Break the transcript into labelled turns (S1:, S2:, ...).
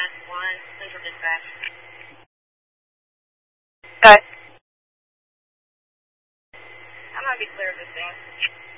S1: 1, Central Dispatch.
S2: Okay.
S1: I'm going to be clear of this thing.